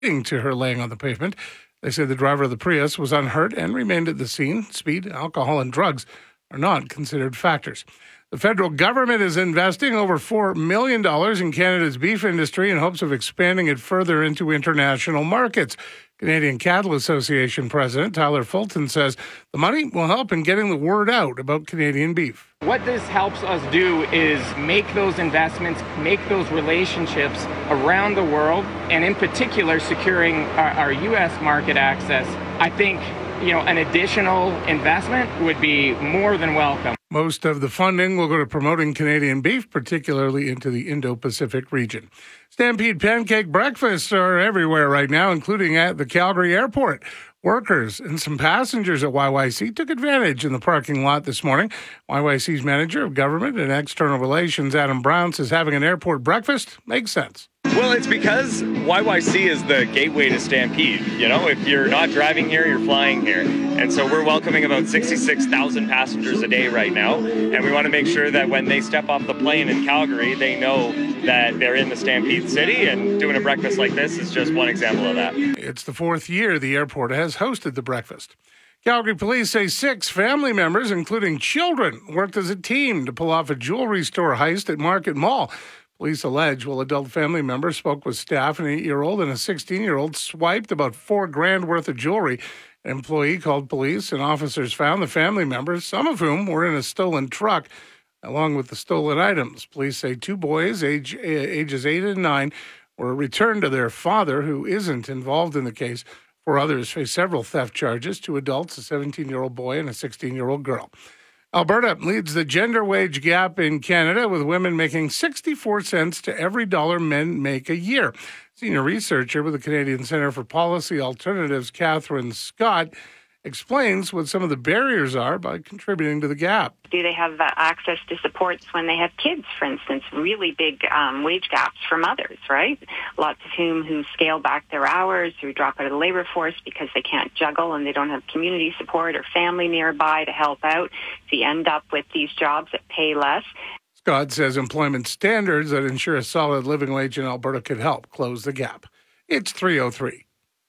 to her laying on the pavement. They say the driver of the Prius was unhurt and remained at the scene. Speed, alcohol, and drugs are not considered factors. The federal government is investing over $4 million in Canada's beef industry in hopes of expanding it further into international markets. Canadian Cattle Association President Tyler Fulton says the money will help in getting the word out about Canadian beef. What this helps us do is make those investments, make those relationships around the world, and in particular securing our U.S. market access. I think, an additional investment would be more than welcome. Most of the funding will go to promoting Canadian beef, particularly into the Indo-Pacific region. Stampede pancake breakfasts are everywhere right now, including at the Calgary airport. Workers and some passengers at YYC took advantage in the parking lot this morning. YYC's manager of government and external relations, Adam Brown, says having an airport breakfast makes sense. Well, it's because YYC is the gateway to Stampede. If you're not driving here, you're flying here. And so we're welcoming about 66,000 passengers a day right now. And we want to make sure that when they step off the plane in Calgary, they know that they're in the Stampede City. And doing a breakfast like this is just one example of that. It's the fourth year the airport has hosted the breakfast. Calgary police say 6 family members, including children, worked as a team to pull off a jewelry store heist at Market Mall. Police allege adult family members spoke with staff. An 8-year-old and a 16-year-old swiped about $4,000 worth of jewelry. An employee called police, and officers found the family members, some of whom were in a stolen truck, along with the stolen items. Police say 2 boys, ages 8 and 9, were returned to their father, who isn't involved in the case. 4 others face several theft charges, 2 adults, a 17-year-old boy and a 16-year-old girl. Alberta leads the gender wage gap in Canada, with women making 64 cents to every dollar men make a year. Senior researcher with the Canadian Centre for Policy Alternatives, Catherine Scott, explains what some of the barriers are by contributing to the gap. Do they have access to supports when they have kids, for instance? Really big wage gaps for mothers, right? Lots of who scale back their hours, who drop out of the labor force because they can't juggle and they don't have community support or family nearby to help out. So you end up with these jobs that pay less. Scott says employment standards that ensure a solid living wage in Alberta could help close the gap. It's 3:03.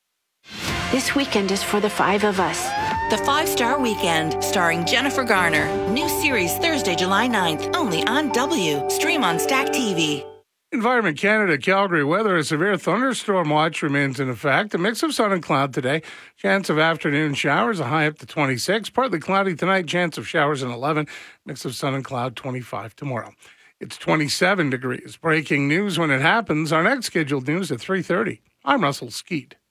This weekend is for the 5 of us. The 5-Star Weekend, starring Jennifer Garner. New series Thursday, July 9th, only on W. Stream on Stack TV. Environment Canada, Calgary weather. A severe thunderstorm watch remains in effect. A mix of sun and cloud today. Chance of afternoon showers, a high up to 26. Partly cloudy tonight, chance of showers in 11. Mix of sun and cloud, 25 tomorrow. It's 27 degrees. Breaking news when it happens. Our next scheduled news at 3:30. I'm Russell Skeet.